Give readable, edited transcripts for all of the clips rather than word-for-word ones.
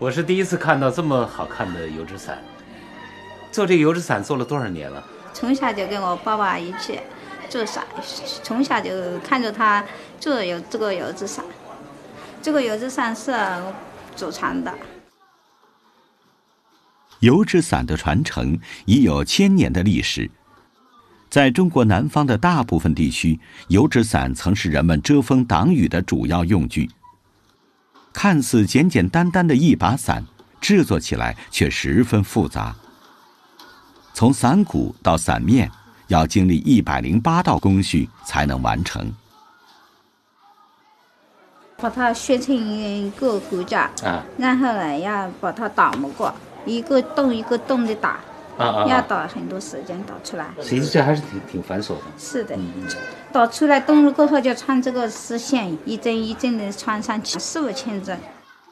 我是第一次看到这么好看的油纸伞。做这个油纸伞做了多少年了？ 从小就跟我爸爸一起做伞，从小就看着他做这个油纸伞。这个油纸伞是祖传的。 油纸伞的传承已有1000年的历史。在中国南方的大部分地区，油纸伞曾是人们遮风挡雨的主要用具。看似简简单单的一把伞，制作起来却十分复杂。从伞骨到伞面，要经历108道工序才能完成。 把它削成一个骨架，然后呢，要把它打磨过，一个洞一个洞的打，要打很多时间打出来。 其实这还是挺繁琐的。 是的，打出来洞了过后就穿这个丝线，一针一针的穿上去，4、5千针。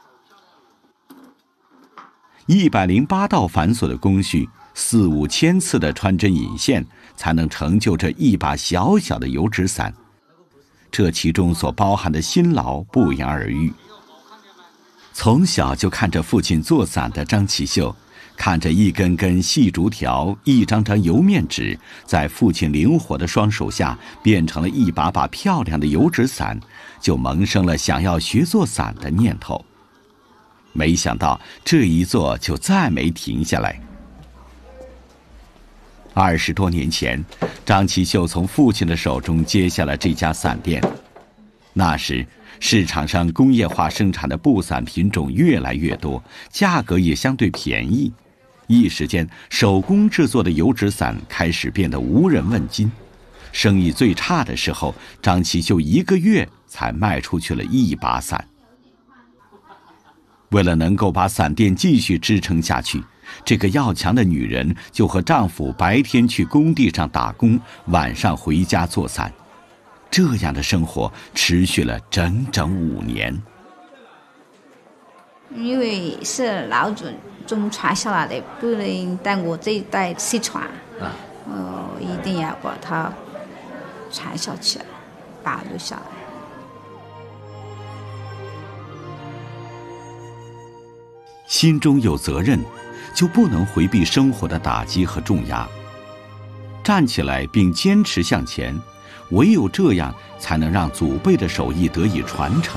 108道繁琐的工序，4、5千次的穿针引线，才能成就这一把小小的油纸伞。这其中所包含的辛劳不言而喻。从小就看着父亲做伞的张其秀，看着一根根细竹条、一张张油面纸，在父亲灵活的双手下变成了一把把漂亮的油纸伞，就萌生了想要学做伞的念头。没想到这一做就再没停下来。20多年前，张其秀从父亲的手中接下了这家伞店。那时市场上工业化生产的布伞品种越来越多，价格也相对便宜，一时间手工制作的油纸伞开始变得无人问津。生意最差的时候，张其秀1个月才卖出去了1把伞。为了能够把伞店继续支撑下去，这个要强的女人就和丈夫白天去工地上打工，晚上回家做伞。这样的生活持续了整整5年。 因为是老祖宗传下来的，不能带我这一代失传，一定要把它传下去，保留下来。 心中有责任，就不能回避生活的打击和重压，站起来并坚持向前，唯有这样才能让祖辈的手艺得以传承。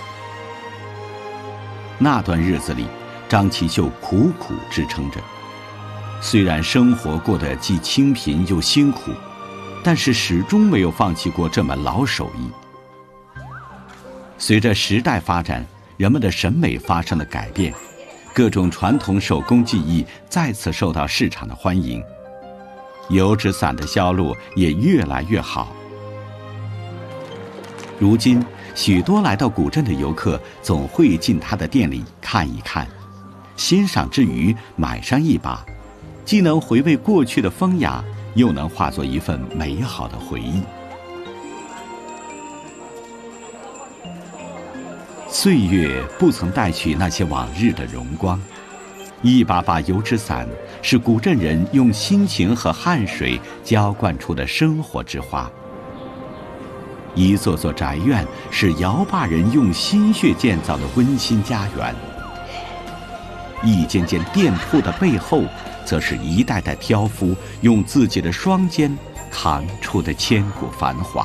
那段日子里，张其秀苦苦支撑着，虽然生活过得既清贫又辛苦，但是始终没有放弃过这门老手艺。随着时代发展，人们的审美发生了改变，各种传统手工技艺再次受到市场的欢迎，油纸伞的销路也越来越好。如今，许多来到古镇的游客总会进他的店里看一看，欣赏之余买上一把，既能回味过去的风雅，又能化作一份美好的回忆。岁月不曾带去那些往日的荣光，一把把油纸伞是古镇人用辛勤和汗水浇灌出的生活之花，一座座宅院是姚坝人用心血建造的温馨家园，一间间店铺的背后，则是一代代挑夫用自己的双肩扛出的千古繁华。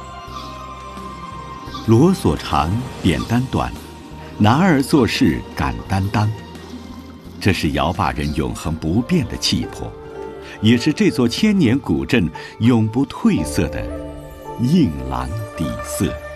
罗锁长，扁担短，男儿做事敢担当。这是姚坝人永恒不变的气魄，也是这座1000年古镇永不褪色的硬朗底色。